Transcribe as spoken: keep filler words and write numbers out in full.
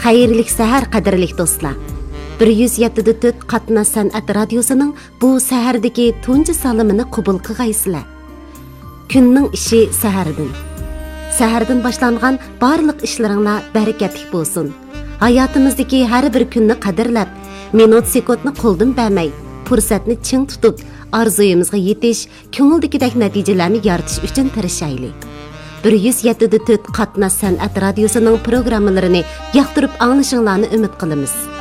Xayrlik səhər qadirlik dostlar. bir yuz yetti nöqta to'rt Qatnash san'at radiosining bu sahardagi tunji salımını qabul qilgaysizlar. Kunning ishi sahardan. Sahardan boshlangan barliq ishlaringlar barakatli bo'lsin. Hayotimizdagi har bir kunni qadrlab, minut sekundni qo'ldan bermay, fursatni ching tutib, orzuyimizga yetish, ko'ngildagidek natijalarni yaratish uchun tirishaylik. bir yuz yetti nöqta to'rt Qatnash san'at radiosining programmalarini yoqtirib anglashinglarni umid qilamiz.